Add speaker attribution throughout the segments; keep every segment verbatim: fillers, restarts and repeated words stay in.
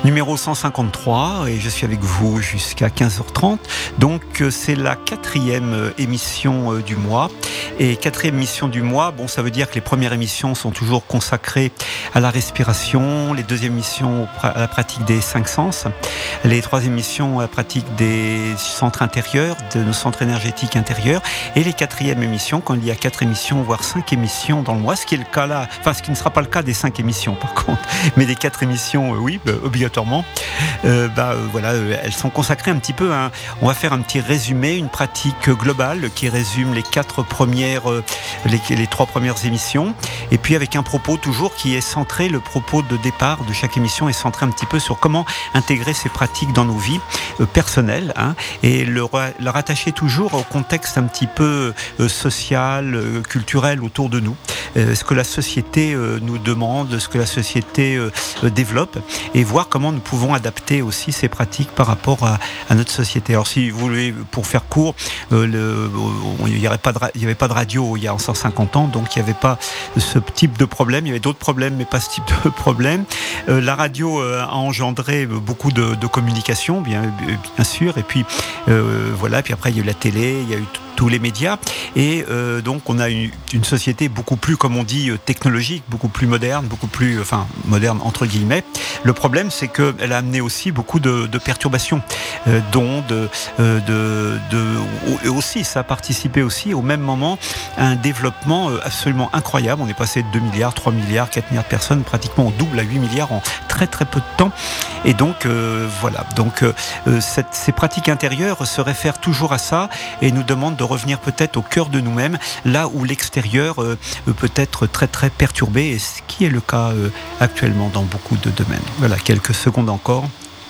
Speaker 1: numéro cent cinquante-trois, et je suis avec vous jusqu'à quinze heures trente. Donc c'est la quatrième émission du mois. Et quatrième émission du mois, bon, ça veut dire que les premières émissions sont toujours consacrées à la respiration, les deuxièmes émissions à la pratique des cinq sens, les trois émissions à la pratique des centres intérieurs, de nos centres énergétiques intérieurs, et les quatrièmes émissions, quand il y a quatre émissions, voire cinq émissions dans le mois, ce qui est le cas là, enfin ce qui ne sera pas le cas des cinq émissions par contre, mais des quatre émissions, euh, oui, bah, obligatoirement, euh, bah, euh, voilà, euh, elles sont consacrées un petit peu à, on va faire un petit résumé, une pratique globale qui résume les quatre premières, euh, les, les trois premières émissions, et puis avec un propos toujours qui est centré, le propos de départ de chaque émission est centré un petit peu sur comment intégrer ces pratiques dans nos vies euh, personnelles, hein, et le, le rattacher toujours au contexte un petit peu euh, social, euh, culturel autour de nous, euh, ce que la société euh, nous demande, ce que la société euh, euh, développe, et voir comment nous pouvons adapter aussi ces pratiques par rapport à, à notre société. Alors si vous voulez, pour faire court, euh, le, il n'y avait pas de, il y avait pas de radio il y a cent cinquante ans, donc il n'y avait pas ce type de problème. Il y avait d'autres problèmes, mais pas ce type de problème. Euh, la radio euh, a engendré beaucoup de, de communication, bien, bien sûr, et puis euh, voilà. Puis après il y a eu la télé, il y a eu tout, tous les médias, et euh, donc on a une, une société beaucoup plus, comme on dit, technologique, beaucoup plus moderne, beaucoup plus, enfin moderne entre guillemets. Le problème, c'est qu'elle a amené aussi beaucoup de, de perturbations, euh, d'ondes, euh, de, de, et aussi ça a participé aussi au même moment à un développement absolument incroyable. On est passé de deux milliards, trois milliards, quatre milliards de personnes, pratiquement au double à huit milliards en très très peu de temps. Et donc euh, voilà, donc euh, cette, ces pratiques intérieures se réfèrent toujours à ça et nous demandent de revenir peut-être au cœur de nous-mêmes, là où l'extérieur euh, peut être très très perturbé, et ce qui est le cas euh, actuellement dans beaucoup de domaines. Voilà, quelques secondes encore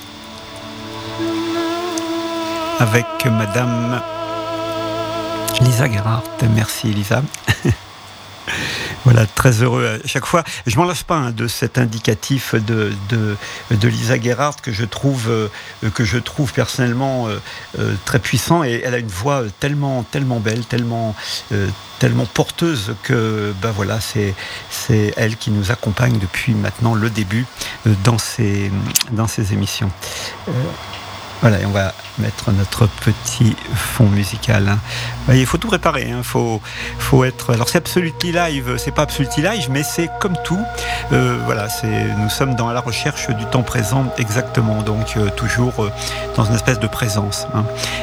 Speaker 1: avec Madame Lisa Gerhardt. Merci Lisa. Voilà, très heureux à chaque fois. Je m'en lasse pas hein, de cet indicatif de, de, de Lisa Gerhardt que je trouve, euh, que je trouve personnellement euh, euh, très puissant, et elle a une voix tellement, tellement belle, tellement, euh, tellement porteuse que ben voilà, c'est, c'est elle qui nous accompagne depuis maintenant le début euh, dans, ces, dans ces émissions. Euh, Voilà, et on va mettre notre petit fond musical. Hein. Il faut tout préparer. Il hein. faut, faut être. Alors c'est Absolutely Live, c'est pas Absolutely Live, mais c'est comme tout. Euh, voilà, c'est. Nous sommes dans la recherche du temps présent exactement. Donc euh, toujours euh, dans une espèce de présence. Hein.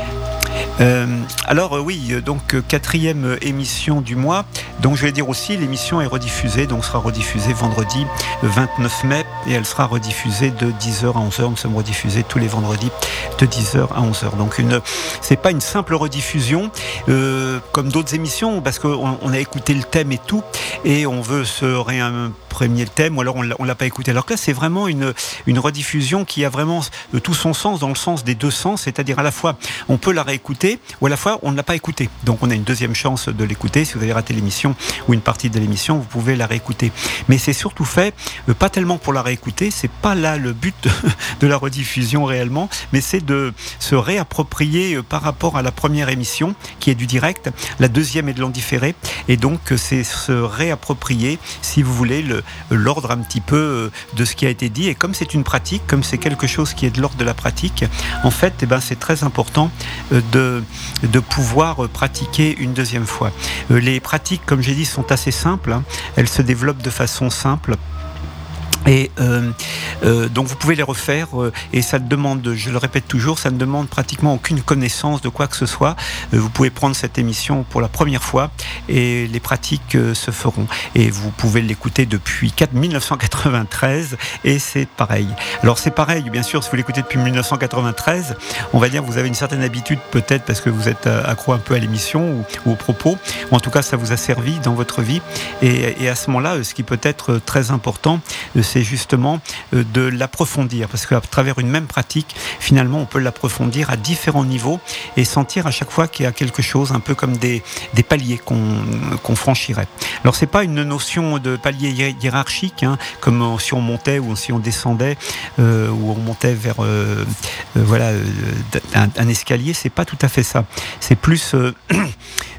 Speaker 1: Euh, alors euh, oui, donc euh, quatrième émission du mois. Donc je vais dire aussi, l'émission est rediffusée, donc sera rediffusée vendredi vingt-neuf mai, et elle sera rediffusée de dix heures à onze heures. Nous sommes rediffusés tous les vendredis de dix heures à onze heures. Donc une, c'est pas une simple rediffusion euh, comme d'autres émissions, parce qu'on on a écouté le thème et tout, et on veut se réimprégner le thème, ou alors on l'a, on l'a pas écouté. Alors que là, c'est vraiment une, une rediffusion qui a vraiment tout son sens, dans le sens des deux sens, c'est-à-dire à la fois on peut la réécouter, ou à la fois on ne l'a pas écouté. Donc on a une deuxième chance de l'écouter. Si vous avez raté l'émission ou une partie de l'émission, vous pouvez la réécouter. Mais c'est surtout fait, euh, pas tellement pour la réécouter, c'est pas là le but de, de la rediffusion réellement, mais c'est de se réapproprier euh, par rapport à la première émission, qui est du direct, la deuxième est de l'endifféré, et donc euh, c'est se réapproprier, si vous voulez, le, l'ordre un petit peu euh, de ce qui a été dit. Et comme c'est une pratique, comme c'est quelque chose qui est de l'ordre de la pratique, en fait, eh ben, c'est très important euh, de, de pouvoir pratiquer une deuxième fois. Euh, les pratiques, comme j'ai dit, sont assez simples, hein. Elles se développent de façon simple. Et euh, euh, donc vous pouvez les refaire, euh, et ça ne demande, je le répète toujours, ça ne demande pratiquement aucune connaissance de quoi que ce soit. Euh, vous pouvez prendre cette émission pour la première fois et les pratiques euh, se feront. Et vous pouvez l'écouter depuis mille neuf cent quatre-vingt-treize, et c'est pareil. Alors c'est pareil, bien sûr, si vous l'écoutez depuis mille neuf cent quatre-vingt-treize, on va dire que vous avez une certaine habitude, peut-être parce que vous êtes accro un peu à l'émission ou, ou aux propos, ou en tout cas ça vous a servi dans votre vie. Et, et à ce moment-là, ce qui peut être très important, c'est c'est justement de l'approfondir, parce qu'à travers une même pratique, finalement, on peut l'approfondir à différents niveaux et sentir à chaque fois qu'il y a quelque chose, un peu comme des, des paliers qu'on, qu'on franchirait. Alors, c'est pas une notion de palier hiérarchique, hein, comme si on montait ou si on descendait, euh, ou on montait vers euh, euh, voilà, euh, un, un escalier, c'est pas tout à fait ça. C'est plus... Euh,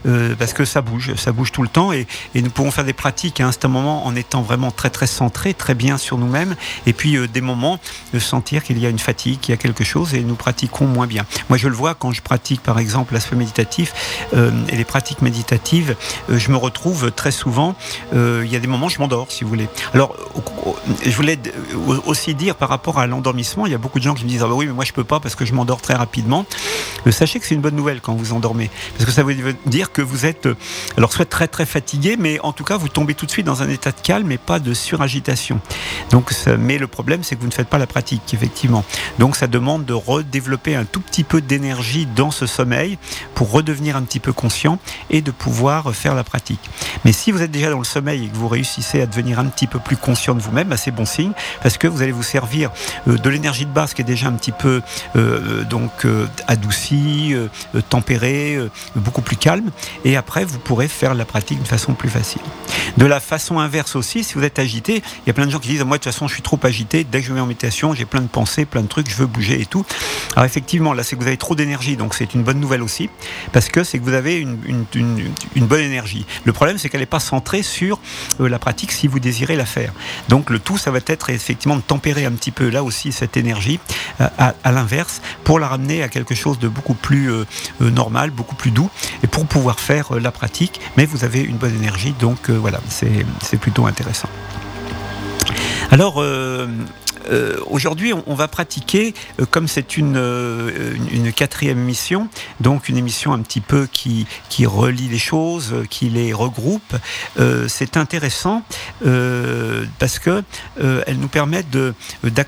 Speaker 1: euh, parce que ça bouge, ça bouge tout le temps et, et nous pouvons faire des pratiques à un certain moment en étant vraiment très très centrés, très bien sur nous-mêmes et puis euh, des moments de sentir qu'il y a une fatigue, qu'il y a quelque chose et nous pratiquons moins bien. Moi je le vois quand je pratique par exemple l'aspect méditatif euh, et les pratiques méditatives, euh, je me retrouve très souvent, euh, il y a des moments où je m'endors si vous voulez. Alors je voulais aussi dire par rapport à l'endormissement, il y a beaucoup de gens qui me disent ah bah oui mais moi je peux pas parce que je m'endors très rapidement. Euh, sachez que c'est une bonne nouvelle quand vous endormez parce que ça veut dire que vous êtes euh, alors soit très très fatigué mais en tout cas vous tombez tout de suite dans un état de calme et pas de suragitation. Donc ça, mais le problème c'est que vous ne faites pas la pratique effectivement. Donc ça demande de redévelopper un tout petit peu d'énergie dans ce sommeil pour redevenir un petit peu conscient et de pouvoir faire la pratique. Mais si vous êtes déjà dans le sommeil et que vous réussissez à devenir un petit peu plus conscient de vous-même, bah c'est bon signe parce que vous allez vous servir euh, de l'énergie de base qui est déjà un petit peu euh, donc euh, adoucie, euh, tempérée, euh, beaucoup plus calme et après vous pourrez faire la pratique d'une façon plus facile. De la façon inverse aussi, si vous êtes agité, il y a plein de gens qui disent moi de toute façon je suis trop agité, dès que je vais en méditation j'ai plein de pensées, plein de trucs, je veux bouger et tout. Alors effectivement là c'est que vous avez trop d'énergie donc c'est une bonne nouvelle aussi parce que c'est que vous avez une, une, une, une bonne énergie. Le problème c'est qu'elle n'est pas centrée sur euh, la pratique si vous désirez la faire. Donc le tout ça va être effectivement de tempérer un petit peu là aussi cette énergie euh, à, à l'inverse pour la ramener à quelque chose de beaucoup plus euh, euh, normal, beaucoup plus doux et pour pouvoir faire euh, la pratique mais vous avez une bonne énergie donc euh, voilà c'est, c'est plutôt intéressant. Alors euh, Euh, aujourd'hui, on, on va pratiquer, euh, comme c'est une, euh, une, une quatrième émission, donc une émission un petit peu qui, qui relie les choses, euh, qui les regroupe. Euh, c'est intéressant euh, parce que euh, elle nous permet de,